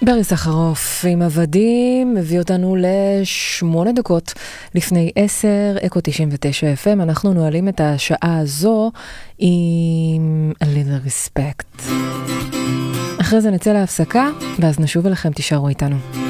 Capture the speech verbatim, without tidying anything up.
ברי סחרוף עם עבדים מביא אותנו לשמונה דקות לפני עשר, אקו תשעים ותשע אף אם. אנחנו נועלים את השעה הזו עם A Little Respect. אחרי זה נצא להפסקה, ואז נשוב אליכם, תישארו איתנו.